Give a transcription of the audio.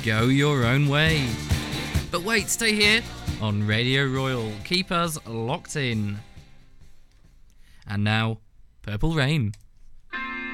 go your own way. But wait, stay here on Radio Royal. Keep us locked in. And now, Purple Rain.